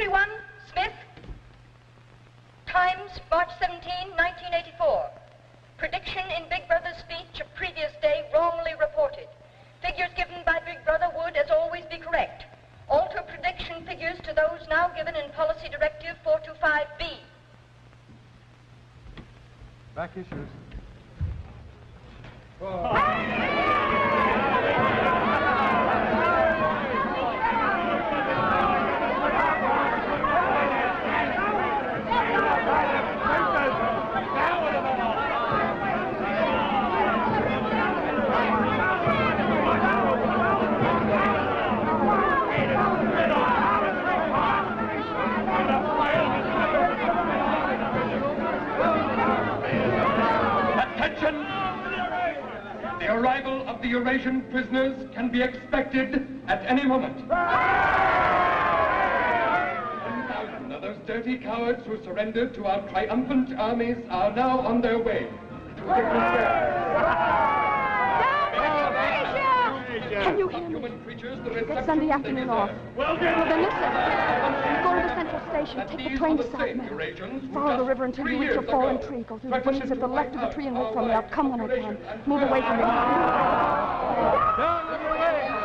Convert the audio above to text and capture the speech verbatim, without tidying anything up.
Everyone, Smith. Times, March seventeenth, nineteen eighty-four. Prediction in Big Brother's speech of previous day wrongly reported. Figures given by Big Brother would, as always, be correct. Alter prediction figures to those now given in Policy Directive four two five B. Back issues. The arrival of the Eurasian prisoners can be expected at any moment. Ten thousand of those dirty cowards who surrendered to our triumphant armies are now on their way. Can you hear me? Get Sunday afternoon off. Well, then listen. You go to the central station, take the train to South Meadow. Follow the river until you reach a fallen tree. Go through the bushes at the left of the tree and wait for me. I'll come when I can. Move away from me. Down with your legs!